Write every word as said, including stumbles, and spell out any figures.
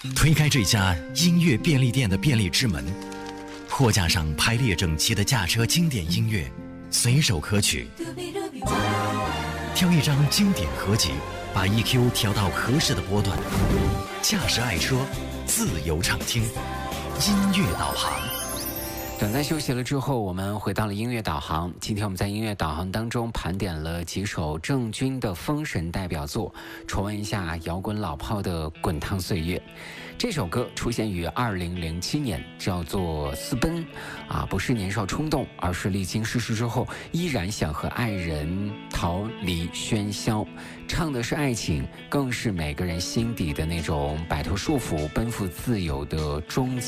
推开这家音乐便利店的便利之门，货架上排列整齐的驾车经典音乐，随手可取。挑一张经典合集，把 E Q 调到合适的波段，驾驶爱车，自由畅听，音乐导航。 短暂休息了之后，我们回到了音乐导航。今天我们在音乐导航当中盘点了几首郑钧的封神代表作，重温一下摇滚老炮的滚烫岁月。这首歌出现于二零零七年，叫做《私奔》啊，不是年少冲动，而是历经世事之后，依然想和爱人逃离喧嚣，唱的是爱情，更是每个人心底的那种摆脱束缚、奔赴自由的终极。